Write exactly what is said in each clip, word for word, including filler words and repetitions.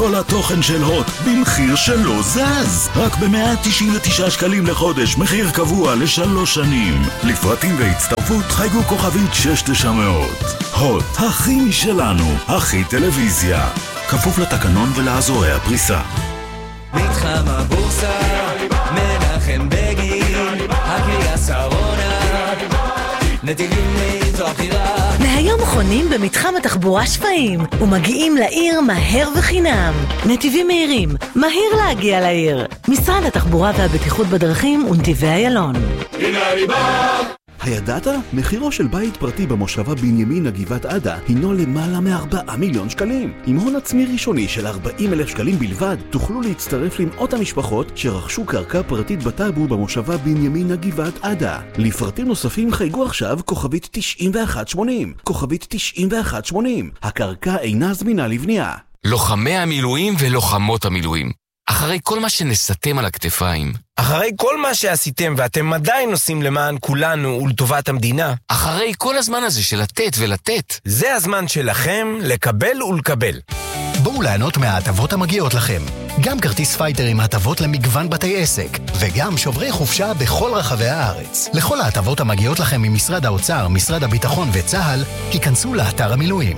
כל התוכן של הוט במחיר שלא זז. רק ב-מאה תשעים ותשעה שקלים לחודש, מחיר קבוע לשלוש שנים. לפרטים והצטרפות חייגו כוכבית שש תשע מאות. הוט, הכי משלנו, הכי טלוויזיה. כפוף לתקנון ולאזורי הפריסה. מתחם הבורסה, מנחם בגין, הקריה שרונה, נתיבים מאיזו הבחירה. מהיום חונים במתחם התחבורה שפיים ומגיעים לעיר מהר וחינם. נתיבים מהירים, מהיר להגיע לעיר. משרד התחבורה והבטיחות בדרכים ונתיבי איילון. הנה אני בא! הידעת? מחירו של בית פרטי במושבה בנימין הגבעת עדה הינו למעלה מארבעה מיליון שקלים. עם הון עצמי ראשוני של ארבעים אלף שקלים בלבד, תוכלו להצטרף למאות המשפחות שרכשו קרקע פרטית בטאבו במושבה בנימין הגבעת עדה. לפרטים נוספים חייגו עכשיו כוכבית תשעים ואחת שמונים. כוכבית תשעים ואחת שמונים. הקרקע אינה זמינה לבנייה. לוחמי המילואים ולוחמות המילואים, אחרי כל מה שנסתם על הכתפיים, אחרי כל מה שעשיתם ואתם עדיין עושים למען כולנו ולטובת המדינה, אחרי כל הזמן הזה של לתת ולתת, זה הזמן שלכם לקבל ולקבל. בואו לענות מההטבות המגיעות לכם. גם כרטיס פייטר עם הטבות למגוון בתי עסק, וגם שוברי חופשה בכל רחבי הארץ. לכל ההטבות המגיעות לכם ממשרד האוצר, משרד הביטחון וצה"ל, היכנסו לאתר המילואים.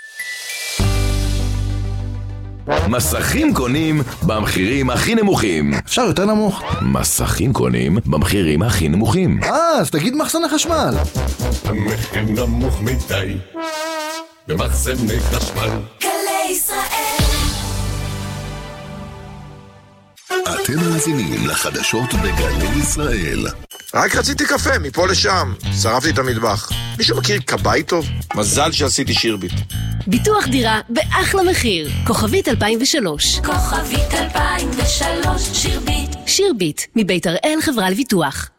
מסכים קונים במחירים הכי נמוכים. אפשר יותר נמוך? מסכים קונים במחירים הכי נמוכים. אה, אז תגיד מחסן החשמל. המחיר נמוך מדי במחסני חשמל. גלי ישראל. אתם מאזינים לחדשות בגלי ישראל. רק רציתי קפה, מפה לשם. שרפתי את המטבח. מישהו מכיר קבאי טוב? מזל שעשיתי שירביט. ביטוח דירה באחלה מחיר. כוכבית אלפיים ושלוש. כוכבית אלפיים ושלוש, שירביט. שירביט, מבית הראל חברה לביטוח.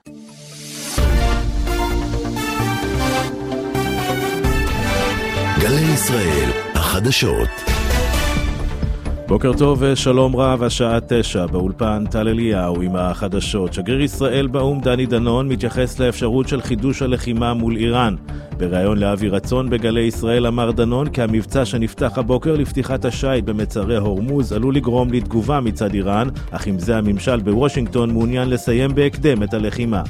גלי ישראל, החדשות. בוקר טוב ושלום רב, השעה תשע, באולפן טל אליהו עם החדשות. שגריר ישראל באום דני דנון מתייחס לאפשרות של חידוש הלחימה מול איראן. בריאיון לאבי רצון בגלי ישראל אמר דנון כי המבצע שנפתח הבוקר לפתיחת השייט במצרי הורמוז עלול לגרום לתגובה מצד איראן, אך עם זה הממשל בוושינגטון מעוניין לסיים בהקדם את הלחימה.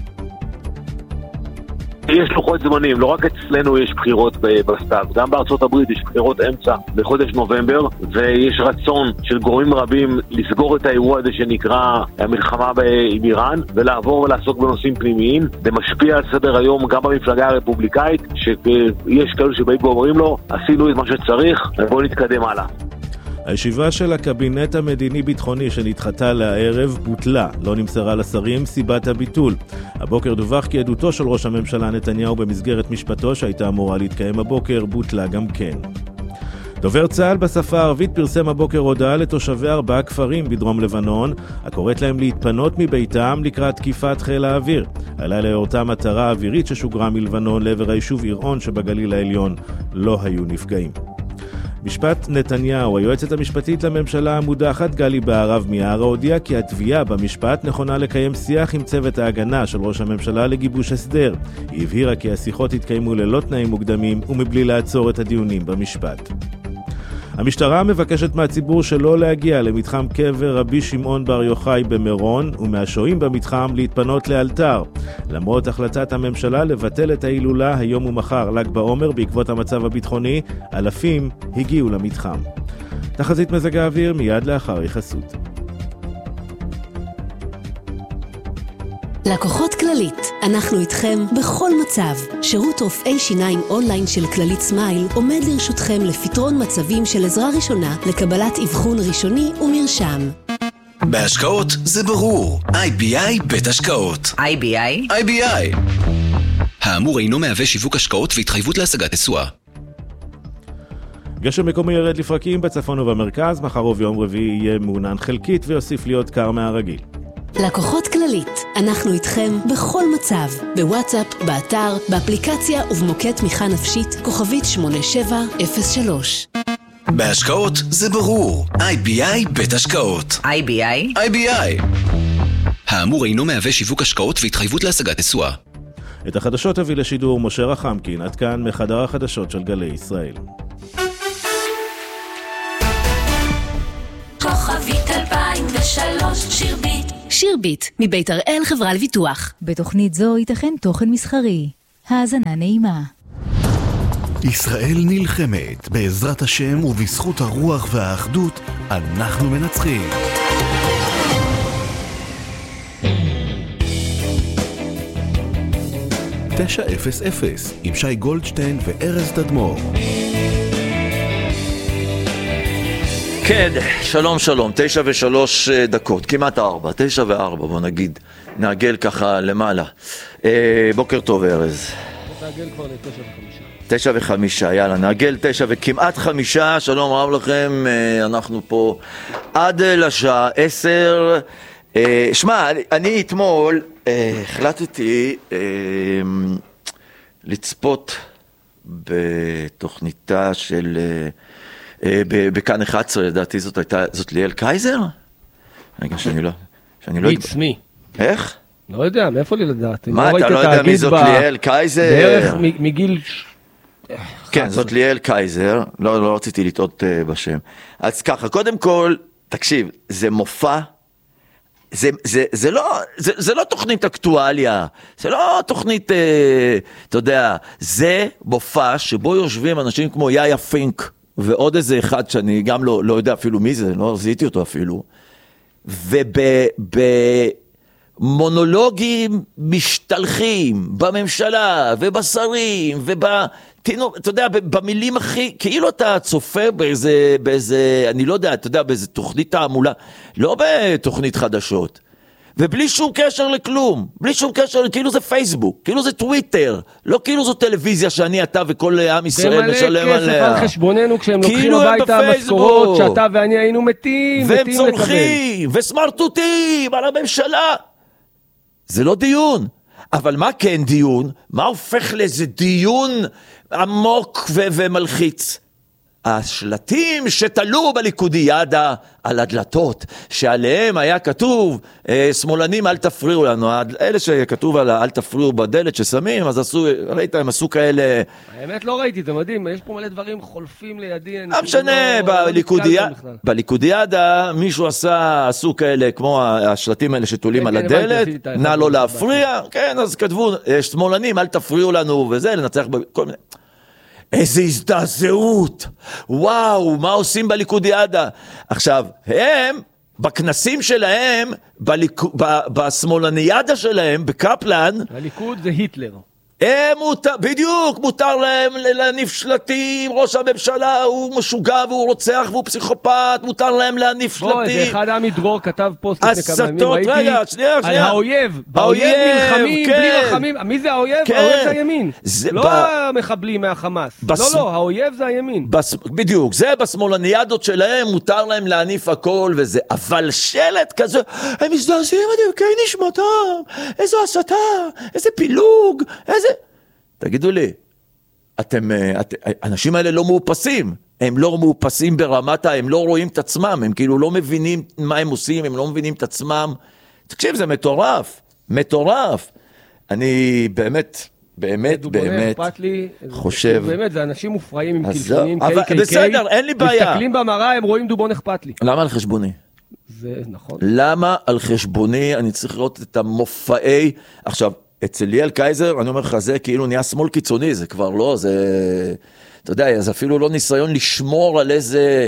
יש לוחות זמנים, לא רק אצלנו יש בחירות בסתיו, גם בארצות הברית יש בחירות אמצע בחודש נובמבר, ויש רצון של גורמים רבים לסגור את האירוע הזה שנקרא המלחמה עם איראן, ולעבור ולעסוק בנושאים פנימיים. זה משפיע על סדר היום גם במפלגה הרפובליקאית, שיש כאלו שבאים ואומרים לו, עשינו את מה שצריך, בואו נתקדם הלאה. הישיבה של הקבינט המדיני-ביטחוני שנדחתה לערב בוטלה, לא נמסרה לשרים סיבת הביטול. הבוקר דווח כי עדותו של ראש הממשלה נתניהו במסגרת משפטו שהייתה אמורה להתקיים הבוקר בוטלה גם כן. דובר צה"ל בשפה הערבית פרסם הבוקר הודעה לתושבי ארבעה כפרים בדרום לבנון, הקוראת להם להתפנות מביתם לקראת תקיפת חיל האוויר. הלילה אותה מטרה אווירית ששוגרה מלבנון לעבר היישוב עירון שבגליל העליון. לא היו נפגעים. משפט נתניהו, היועצת המשפטית לממשלה המודחת גלי בהרב מיארה הודיעה כי התביעה במשפט נכונה לקיים שיח עם צוות ההגנה של ראש הממשלה לגיבוש הסדר. היא הבהירה כי השיחות התקיימו ללא תנאים מוקדמים ומבלי לעצור את הדיונים במשפט. המשטרה מבקשת מהציבור שלא להגיע למתחם קבר רבי שמעון בר יוחאי במירון ומהשוהים במתחם להתפנות לאלתר. למרות החלטת הממשלה לבטל את ההילולה היום ומחר ל"ג בעומר בעקבות המצב הביטחוני, אלפים הגיעו למתחם. תחזית מזג האוויר מיד לאחר החסות. לקוחות כללית, אנחנו איתכם בכל מצב. שירות רופאי שיניים אונליין של כללית סמייל עומד לרשותכם לפתרון מצבים של עזרה ראשונה לקבלת אבחון ראשוני ומרשם. בהשקעות זה ברור. איי בי איי בית השקעות. איי בי איי? איי בי איי. האמור אינו מהווה שיווק השקעות והתחייבות להשגת תשואה. גשם מקומי ירד לפרקים בצפון ובמרכז, מחר וביום רביעי יהיה מעונן חלקית ויוסיף להיות קר מהרגיל. לקוחות כללית, אנחנו איתכם בכל מצב, בוואטסאפ, באתר, באפליקציה ובמוקד תמיכה נפשית, כוכבית שמונה שבע אפס שלוש. בהשקעות זה ברור. איי בי איי בית השקעות. איי בי איי? איי בי איי. האמור אינו מהווה שיווק השקעות והתחייבות להשגת תשואה. את החדשות הביא לשידור משה רחמקין, עד כאן מחדר החדשות של גלי ישראל. כוכבית אלפיים ושלוש שירבית. שירבית, מבית הראל חברה לביטוח. בתוכנית זו ייתכן תוכן מסחרי. האזנה נעימה. ישראל נלחמת, בעזרת השם ובזכות הרוח והאחדות, אנחנו מנצחים. תשע אפס אפס, עם שי גולדשטיין וארז תדמור. כן, שלום שלום, תשע ושלוש דקות, כמעט ארבע, תשע וארבע, בוא נגיד, נעגל ככה למעלה. אה, בוקר טוב ארז. נעגל כבר לתשע וחמישה. תשע וחמישה, יאללה, נעגל תשע וכמעט חמישה, שלום רב לכם, אה, אנחנו פה עד לשעה עשר. אה, שמע, אני, אני אתמול אה, החלטתי אה, לצפות בתוכניתה של... אה, בכאן אחת עשרה, לדעתי זאת הייתה, זאת ליאל קייזר? רגע, שאני לא... שאני לא... מיץ, מי? איך? לא יודע, מאיפה לי לדעת? מה, אתה לא יודע מי זאת ליאל קייזר? בערך מגיל... כן, זאת ליאל קייזר, לא, לא רציתי לטעות בשם. אז ככה, קודם כל, תקשיב, זה מופע, זה, זה, זה לא, זה, זה לא תוכנית אקטואליה, זה לא תוכנית, אה, אתה יודע, זה מופע שבו יושבים אנשים כמו יאיה פינק, ועוד איזה אחד שאני גם לא, לא יודע אפילו מי זה, לא זיהיתי אותו אפילו, ובמונולוגים משתלחים בממשלה ובשרים ובתינו, אתה יודע, במילים הכי, כאילו אתה צופה באיזה, באיזה, אני לא יודע, אתה יודע, באיזה תוכנית תעמולה, לא בתוכנית חדשות. ובלי שום קשר לכלום, בלי שום קשר, כאילו זה פייסבוק, כאילו זה טוויטר, לא כאילו זו טלוויזיה שאני, אתה וכל עם ישראל משלם עליה. זה מלא כסף על חשבוננו כשהם לוקחים הביתה משכורות, שאתה ואני היינו מתים, והם צורכים, וסמרטוטים על הממשלה. זה לא דיון, אבל מה כן דיון? מה הופך לאיזה דיון עמוק ו- ומלחיץ? השלטים שתלו בליכודיאדה על הדלתות, שעליהם היה כתוב, אה, שמאלנים אל תפריעו לנו, אלה שכתוב על אל תפריעו בדלת ששמים, אז עשו, ראית, הם עשו כאלה... האמת לא ראיתי, זה מדהים, יש פה מלא דברים חולפים לידי. לא משנה, בליכודיאדה, בליכודיאדה מישהו עשה, עשו כאלה, כמו השלטים האלה שתולים על הדלת, נא לא להפריע, כן, אז כתבו, שמאלנים אל תפריעו לנו, וזה, לנצח בכל מיני... איזה הזדעזעות, וואו, מה עושים בליכודיאדה? עכשיו, הם, בכנסים שלהם, בליק... ב... בשמאלניאדה שלהם, בקפלן, הליכוד זה היטלר. הם מותר, בדיוק, מותר להם להניף שלטים, ראש הממשלה הוא משוגע והוא רוצח והוא פסיכופת, מותר להם להניף שלטים. בוא, איזה אחד עמי דרור כתב פוסט לפני כמה ימים, ראיתי, רגע, שנייה, על שנייה. האויב, באויב נלחמים, כן. בלי רחמים, מי זה האויב? כן. האויב זה הימין, זה לא ב... המחבלים מהחמאס, בס... לא, לא, האויב זה הימין. בס... בדיוק, זה בשמאלניאדות שלהם, מותר להם להניף הכל וזה, אבל שלט כזה, הם מזדעזעים את עמקי נשמתם, איזו הסתה, איזה פילוג, איזה... תגידו לי, אתם, את, האנשים האלה לא מאופסים, הם לא מאופסים ברמת, הם לא רואים את עצמם, הם כאילו לא מבינים מה הם עושים, הם לא מבינים את עצמם. תקשיב, זה מטורף, מטורף. אני באמת, באמת, באמת חושב... באמת, זה אנשים מופרעים עם קלשונים, אבל בסדר, אין לי בעיה. מסתכלים במראה, הם רואים דובון אכפת לי. למה על חשבוני? זה נכון. למה על חשבוני אני צריך לראות את המופעי... עכשיו, אצל ליאל קייזר, אני אומר לך, זה כאילו נהיה שמאל קיצוני, זה כבר לא, זה, אתה יודע, זה אפילו לא ניסיון לשמור על איזה,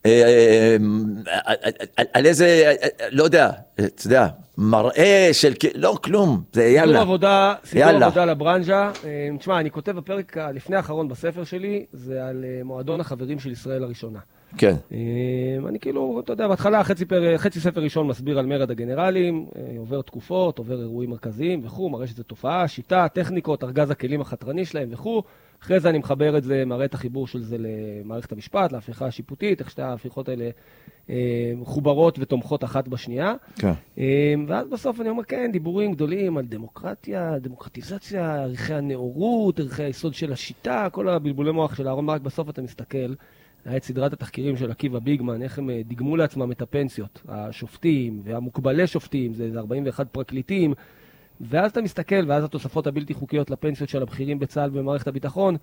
על איזה, לא יודע, אתה יודע, מראה של, לא, כלום, זה יאללה. סידור עבודה, סידור עבודה לברנז'ה. תשמע, אני כותב בפרק לפני האחרון בספר שלי, זה על מועדון החברים של ישראל הראשונה. כן. אני כאילו, אתה יודע, בהתחלה חצי, פר, חצי ספר ראשון מסביר על מרד הגנרלים, עובר תקופות, עובר אירועים מרכזיים וכו', מראה שזה תופעה, שיטה, טכניקות, ארגז הכלים החתרני שלהם וכו'. אחרי זה אני מחבר את זה, מראה את החיבור של זה למערכת המשפט, להפיכה השיפוטית, איך שתי ההפיכות האלה מחוברות ותומכות אחת בשנייה. כן. ואז בסוף אני אומר, כן, דיבורים גדולים על דמוקרטיה, דמוקרטיזציה, ערכי הנאורות, ערכי היסוד של השיטה, כל הבלבולי מוח של אהרון ברק, בסוף אתה מסתכל, היה את סדרת התחקירים של עקיבא ביגמן, איך הם דיגמו לעצמם את הפנסיות, השופטים והמוקבלי שופטים, זה ארבעים ואחד פרקליטים, ואז אתה מסתכל, ואז התוספות הבלתי חוקיות לפנסיות של הבכירים בצה"ל במערכת הביטחון,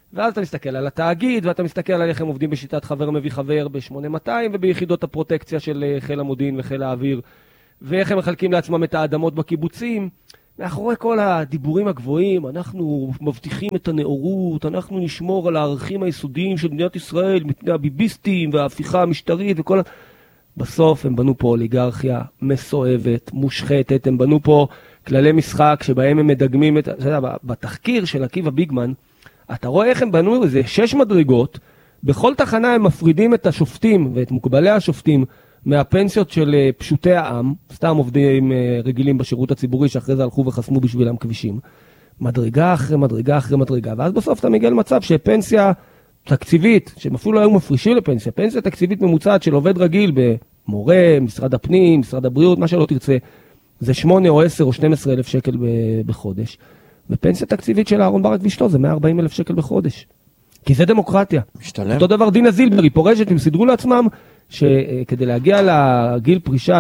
ואז אתה מסתכל על התאגיד, ואתה מסתכל על איך הם עובדים בשיטת חבר מביא חבר ב-שמונה מאתיים, וביחידות הפרוטקציה של חיל המודיעין וחיל האוויר, ואיך הם מחלקים לעצמם את האדמות בקיבוצים. מאחורי כל הדיבורים הגבוהים, אנחנו מבטיחים את הנאורות, אנחנו נשמור על הערכים היסודיים של מדינת ישראל, מפני הביביסטים וההפיכה המשטרית וכל ה... בסוף הם בנו פה אוליגרכיה מסואבת, מושחתת, הם בנו פה כללי משחק שבהם הם מדגמים את... אתה יודע, בתחקיר של עקיבא ביגמן, אתה רואה איך הם בנו איזה שש מדרגות, בכל תחנה הם מפרידים את השופטים ואת מוקבלי השופטים מהפנסיות של פשוטי העם, סתם עובדים רגילים בשירות הציבורי שאחרי זה הלכו וחסמו בשבילם כבישים, מדרגה אחרי מדרגה אחרי מדרגה, ואז בסוף אתה מגיע למצב שפנסיה תקציבית, שהם אפילו לא היו מפרישים לפנסיה, פנסיה תקציבית ממוצעת של עובד רגיל במורה, משרד הפנים, משרד הבריאות, מה שלא תרצה, זה שמונה או עשר או שנים עשר אלף שקל בחודש, ופנסיה תקציבית של אהרון ברק ואשתו זה מאה וארבעים אלף שקל בחודש. כי זה דמוקרטיה. משתלם. אותו דבר דינה זילבר, היא פורשת, הם סידרו לעצמם, שכדי להגיע לגיל פרישה,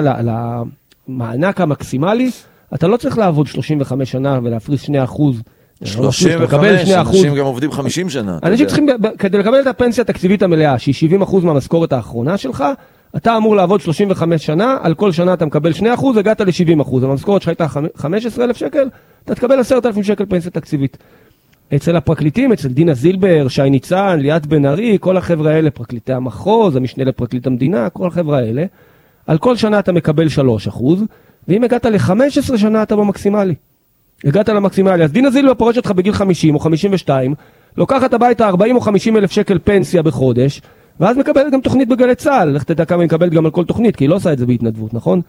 למענק המקסימלי, אתה לא צריך לעבוד שלושים וחמש שנה ולהפריש שני אחוז. שלושים וחמש, אנשים גם עובדים חמישים שנה. אנשים צריכים, כדי לקבל את הפנסיה התקציבית המלאה, שהיא שבעים אחוז מהמשכורת האחרונה שלך, אתה אמור לעבוד שלושים וחמש שנה, על כל שנה אתה מקבל שני אחוז, הגעת ל-שבעים אחוז. המשכורת שלך הייתה חמישה עשר אלף שקל, אתה תקבל עשרת אלפים שקל פנסיה תקציבית. אצל הפרקליטים, אצל דינה זילבר, שי ניצן, ליאת בן ארי, כל החבר'ה האלה, פרקליטי המחוז, המשנה לפרקליט המדינה, כל החבר'ה האלה, על כל שנה אתה מקבל שלושה אחוז, ואם הגעת ל-חמש עשרה שנה אתה במקסימלי. הגעת למקסימלי, אז דינה זילבר פורשת לך בגיל חמישים או חמישים ושתיים, לוקחת הביתה ארבעים או חמישים אלף שקל פנסיה בחודש, ואז מקבלת גם תוכנית בגלי צה"ל, לך תדע כמה היא מקבלת גם על כל תוכנית, כי היא לא עושה את זה בהתנדבות, נכון?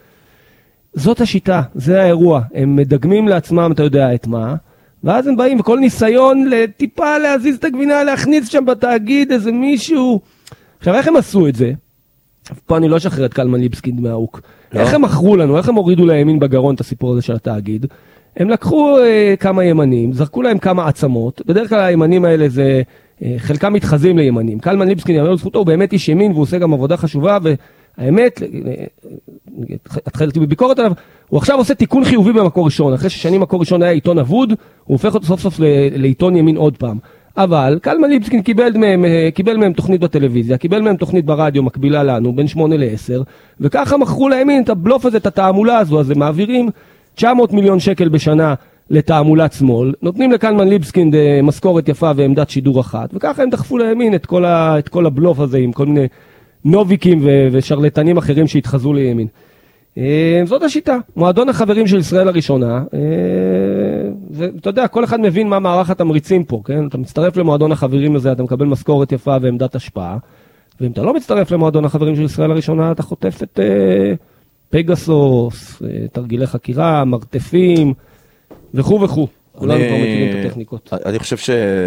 זאת השיטה, זה האירוע, הם מדגמים לעצמם, אתה יודע את מה, ואז הם באים, וכל ניסיון לטיפה להזיז את הגבינה, להכניס שם בתאגיד איזה מישהו. עכשיו, איך הם עשו את זה? פה אני לא אשחרר את קלמן ליבסקין מהאוק. לא. איך הם מכרו לנו, איך הם הורידו לימין בגרון את הסיפור הזה של התאגיד? הם לקחו אה, כמה ימנים, זרקו להם כמה עצמות, בדרך כלל הימנים האלה זה, אה, חלקם מתחזים לימנים. קלמן ליבסקין יאמר לזכותו, הוא באמת איש ימין, והוא עושה גם עבודה חשובה, והאמת, התחלתי בביקורת עליו, הוא עכשיו עושה תיקון חיובי במקור ראשון, אחרי ששנים מקור ראשון היה עיתון אבוד, הוא הופך אותו סוף סוף לעיתון ימין עוד פעם. אבל קלמן ליבסקין קיבל מהם, קיבל מהם תוכנית בטלוויזיה, קיבל מהם תוכנית ברדיו מקבילה לנו, בין שמונה לעשר, וככה מכרו לימין את הבלוף הזה, את התעמולה הזו, אז הם מעבירים תשע מאות מיליון שקל בשנה לתעמולת שמאל, נותנים לקלמן ליבסקין משכורת יפה ועמדת שידור אחת, וככה הם דחפו לימין את כל, ה, את כל הבלוף הזה עם כל מיני נוביקים ו- ושרלטנים אחרים שהתחזו לימין. זאת השיטה, מועדון החברים של ישראל הראשונה, ואתה יודע, כל אחד מבין מה מערך התמריצים פה, כן? אתה מצטרף למועדון החברים הזה, אתה מקבל משכורת יפה ועמדת השפעה, ואם אתה לא מצטרף למועדון החברים של ישראל הראשונה, אתה חוטף את פגסוס, תרגילי חקירה, מרתפים, וכו' וכו'. כולנו כבר מכירים את הטכניקות. אני חושב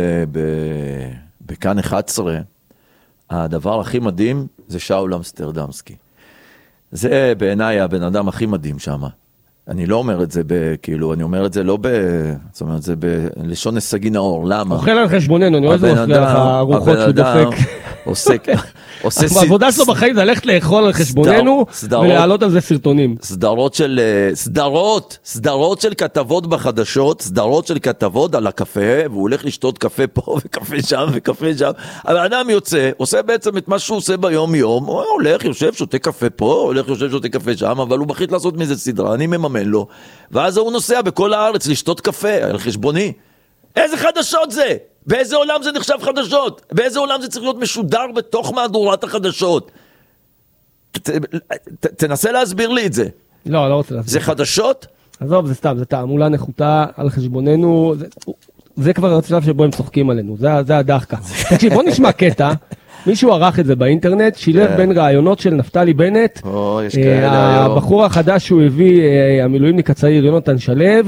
שבכאן אחת עשרה, הדבר הכי מדהים זה שאול אמסטרדמסקי. זה בעיניי הבן אדם הכי מדהים שם. אני לא אומר את זה כאילו, אני אומר את זה לא ב... זאת אומרת, זה בלשון הסגי נאור. למה? אוכל על חשבוננו, אני רואה זה מפריע לך רוחות שהוא דופק. עוסק... העבודה שלו בחיים זה ללכת לאכול על חשבוננו ולהעלות על זה סרטונים. סדרות של... סדרות, סדרות של כתבות בחדשות, סדרות של כתבות על הקפה, והוא הולך לשתות קפה פה וקפה שם וקפה שם. האדם יוצא, עושה בעצם את מה שהוא עושה ביום יום, הוא הולך, יושב, שותה קפה פה, הולך, יושב, שותה קפה שם, אבל הוא מחליט לעשות מזה סדרה, אני מממן לו, ואז הוא נוסע בכל הארץ לשתות קפה על חשבוני. איזה חדשות זה? באיזה עולם זה נחשב חדשות? באיזה עולם זה צריך להיות משודר בתוך מהדורת החדשות? ת, ת, תנסה להסביר לי את זה. לא, לא רוצה להסביר. זה חדשות? עזוב, זה סתם, זה תעמולה נחותה על חשבוננו, זה, זה כבר הצלב שבו הם צוחקים עלינו, זה, זה הדחקה. תקשיב, בוא נשמע קטע, מישהו ערך את זה באינטרנט, שילב בין רעיונות של נפתלי בנט, הבחור החדש שהוא הביא, המילואימניק הצעיר יונתן שלו,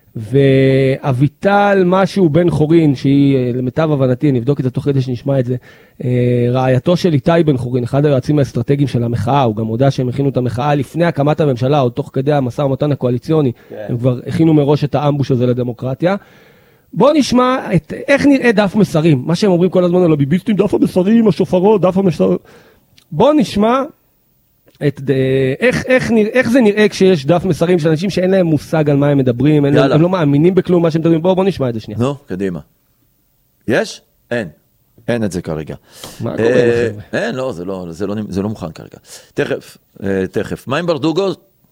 ואביטל משהו בן חורין, שהיא למיטב הבנתי, אני אבדוק את זה תוך כדי שנשמע את זה, רעייתו של איתי בן חורין, אחד היועצים האסטרטגיים של המחאה, הוא גם הודע שהם הכינו את המחאה לפני הקמת הממשלה, או תוך כדי המשא ומתן הקואליציוני, הם כבר הכינו מראש את האמבוש הזה לדמוקרטיה. בואו נשמע את, איך נראה דף מסרים, מה שהם אומרים כל הזמן על הביביסטים, דף המסרים, השופרות, דף המסרים. בואו נשמע את, איך, איך, נראה, איך זה נראה כשיש דף מסרים של אנשים שאין להם מושג על מה הם מדברים, הם, הם לא מאמינים בכלום מה שהם מדברים. בואו בוא נשמע את זה שנייה. נו, קדימה. יש? אין. אין את זה כרגע. מה קורה לכם? אין, לא, זה לא, זה לא, זה לא מוכן כרגע. תכף, תכף. מה עם ברדוגו?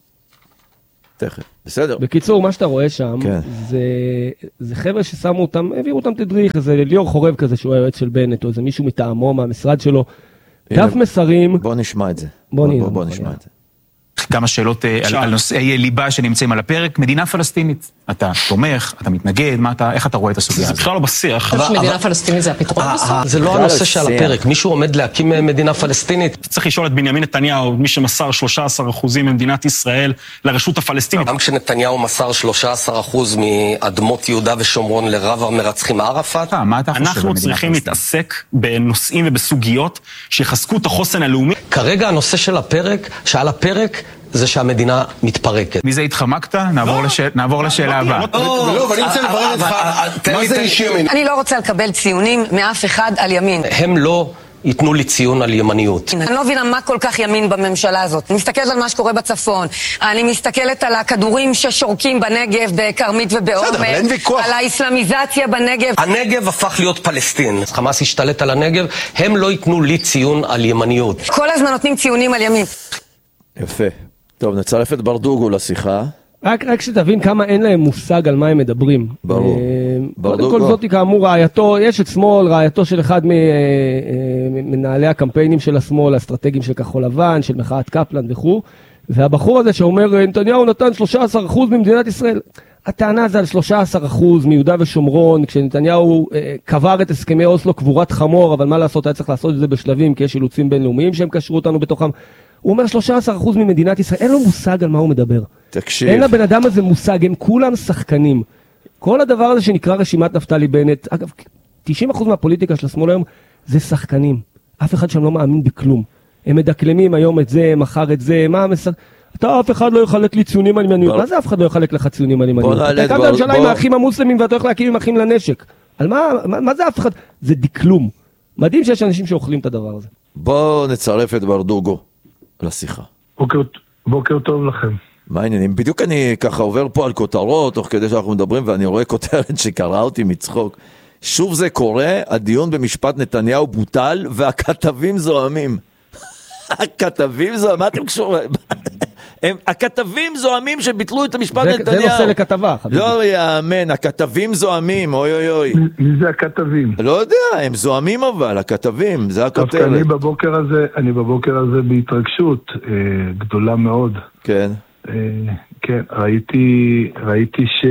תכף, בסדר. בקיצור, מה שאתה רואה שם, כן. זה, זה חבר'ה ששמו אותם, העבירו אותם תדריך, איזה ליאור חורב כזה, שהוא היועץ של בנט, או איזה מישהו מטעמו מהמשרד שלו, דף מסרים. בוא נשמע את זה. בוא, בוא, בוא, בוא, בוא בוא נשמע את זה. כמה שאלות על, על נושאי ליבה שנמצאים על הפרק. מדינה פלסטינית, אתה תומך, אתה מתנגד, מה אתה, איך אתה רואה את הסוגיה הזאת? זה בכלל לא בשיח. מדינה פלסטינית זה הפתרון בסוף? זה לא הנושא שעל הפרק. מישהו עומד להקים מדינה פלסטינית? צריך לשאול את בנימין נתניהו, מי שמסר שלושה עשר אחוז ממדינת ישראל לרשות הפלסטינית. גם כשנתניהו מסר שלושה עשר אחוז מאדמות יהודה ושומרון לרב המרצחים ערפאת? מה אתה חושב? אנחנו צריכים להתעסק בנושאים ובסוגיות שיחזקו את החוסן הלאומי. כרגע הנושא של הפרק, שעל הפרק, זה שהמדינה מתפרקת. מזה התחמקת? נעבור לשאלה הבאה. לא, אבל אני רוצה לברר אותך, מה זה איש ימין? אני לא רוצה לקבל ציונים מאף אחד על ימין. הם לא ייתנו לי ציון על ימניות. אני לא מבינה מה כל כך ימין בממשלה הזאת. אני מסתכלת על מה שקורה בצפון. אני מסתכלת על הכדורים ששורקים בנגב, בכרמית ובעומר. על האסלאמיזציה בנגב. הנגב הפך להיות פלסטין. חמאס השתלט על הנגב, הם לא ייתנו לי ציון על ימניות. כל הזמן נותנים ציונים על ימין. יפה. טוב, נצרף את ברדוגו לשיחה. רק, רק שתבין כמה אין להם מושג על מה הם מדברים. ברור. קודם כל זאתי כאמור רעייתו, יש את שמאל, רעייתו של אחד ממנהלי הקמפיינים של השמאל, האסטרטגיים של כחול לבן, של מחאת קפלן וכו'. והבחור הזה שאומר, נתניהו נתן שלושה עשר אחוז ממדינת ישראל. הטענה זה על שלושה עשר אחוז מיהודה ושומרון, כשנתניהו אה, קבר את הסכמי אוסלו קבורת חמור, אבל מה לעשות, היה צריך לעשות את זה בשלבים, כי יש אילוצים בינלאומיים שהם קשרו אותנו בתוכם. הוא אומר שלושה עשר אחוז ממדינת ישראל, אין לו מושג על מה הוא מדבר. תקשיב. אין לבן אדם הזה מושג, הם כולם שחקנים. כל הדבר הזה שנקרא רשימת נפתלי בנט, אגב, תשעים אחוז מהפוליטיקה של השמאל היום, זה שחקנים. אף אחד שם לא מאמין בכלום. הם מדקלמים היום את זה, מחר את זה, מה המסר... אתה אף אחד לא יחלק לי ציונים על ימניות. מה זה אף אחד לא יחלק לך ציונים על ימניות? אתה הקמת הממשלה עם האחים המוסלמים ואתה הולך להקים עם אחים לנשק. על מה, מה זה אף אחד? זה דקלום. מדהים שיש אנשים שאוכלים את הדבר הזה. בואו נצרף את ברדוגו לשיחה. בוקר, בוקר טוב לכם. מה העניינים? בדיוק אני ככה עובר פה על כותרות, תוך כדי שאנחנו מדברים, ואני רואה כותרת שקראה אותי מצחוק. שוב זה קורה, הדיון במשפט נתניהו בוטל, והכתבים זוהמים. הכתבים זוהמים, מה אתם קשורים? הם, הכתבים זוהמים שביטלו את המשפט זה, נתניהו. זה נושא לכתבה. חביבי. לא יאמן, הכתבים זוהמים, אוי אוי אוי. מי זה הכתבים? לא יודע, הם זוהמים אבל, הכתבים, זה הכותרת. אני בבוקר הזה, אני בבוקר הזה בהתרגשות אה, גדולה מאוד. כן. אה, כן, ראיתי, ראיתי ש...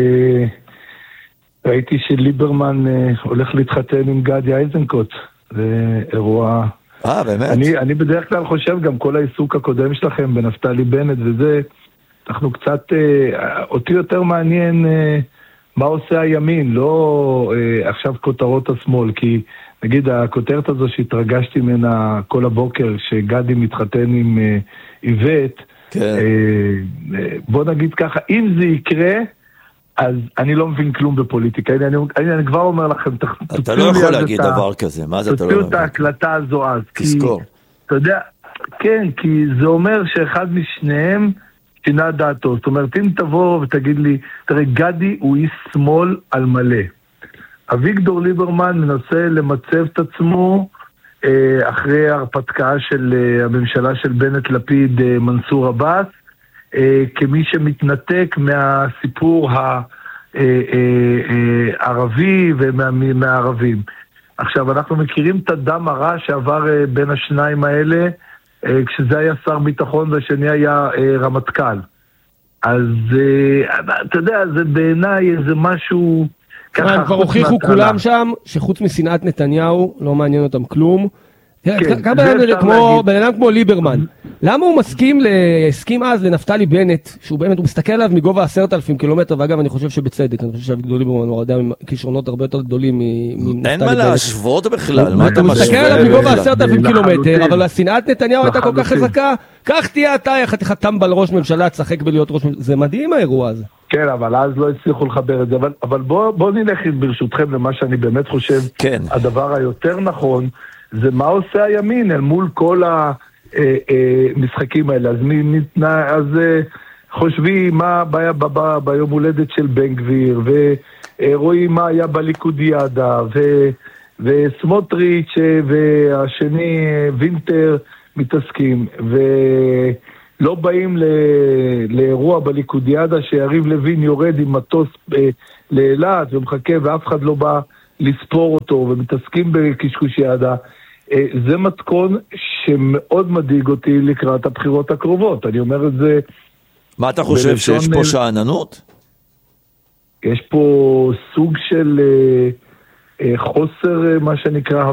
ראיתי שליברמן אה, הולך להתחתן עם גדי איזנקוט. זה אירוע... אה, באמת? אני, אני בדרך כלל חושב גם כל העיסוק הקודם שלכם בנפתלי בנט וזה, אנחנו קצת, אה, אותי יותר מעניין אה, מה עושה הימין, לא אה, עכשיו כותרות השמאל, כי נגיד הכותרת הזו שהתרגשתי ממנה כל הבוקר, שגדי מתחתן עם אה, איבט, כן. אה, אה, בוא נגיד ככה, אם זה יקרה, אז אני לא מבין כלום בפוליטיקה. אני, אני, אני כבר אומר לכם, אתה לא יכול להגיד דבר כזה. מה זה אתה לא תוציאו את ההקלטה הזו אז. תזכור. אתה יודע, כן, כי זה אומר שאחד משניהם שינה דעתו. זאת אומרת, אם תבוא ותגיד לי, תראה, גדי הוא איש שמאל על מלא. אביגדור ליברמן מנסה למצב את עצמו אחרי ההרפתקה של הממשלה של בנט לפיד מנסור עבאס, כמי שמתנתק מהסיפור הערבי ומהערבים. עכשיו, אנחנו מכירים את הדם הרע שעבר בין השניים האלה, כשזה היה שר ביטחון והשני היה רמטכ"ל. אז אתה יודע, זה בעיניי איזה משהו... הם כבר הוכיחו כולם שם, שחוץ משנאת נתניהו, לא מעניין אותם כלום. גם בן אדם כמו ליברמן, למה הוא מסכים להסכים אז לנפתלי בנט, שהוא באמת, הוא מסתכל עליו מגובה עשרת אלפים קילומטר, ואגב אני חושב שבצדק, אני חושב שאביגדור ליברמן הוא אדם עם כישרונות הרבה יותר גדולים מנפתלי בנט. אין מה להשוות בכלל, מה אתה משווה? הוא מסתכל עליו מגובה עשרת אלפים קילומטר, אבל השנאת נתניהו הייתה כל כך חזקה, כך תהיה אתה, איך טמבל ראש ממשלה, תשחק בלהיות ראש ממשלה, זה מדהים האירוע הזה. כן, אבל אז לא הצליחו לחבר את זה, אבל, אבל בוא, בוא נלך ברשותכם למה שאני באמת חושב, כן. הדבר היותר נכון, זה מה עושה הימין אל מול כל המשחקים האלה. אז, מי, אז חושבים מה היה ביום הולדת של בן גביר, ורואים מה היה בליכודיאדה, וסמוטריץ' והשני וינטר מתעסקים, ולא באים ל... לאירוע בליכודיאדה שיריב לוין יורד עם מטוס לאילת ומחכה ואף אחד לא בא לספור אותו, ומתעסקים בקשקושיאדה. זה מתכון שמאוד מדאיג אותי לקראת הבחירות הקרובות. אני אומר את זה... מה אתה חושב, שיש פה שעננות? יש פה סוג של חוסר, מה שנקרא,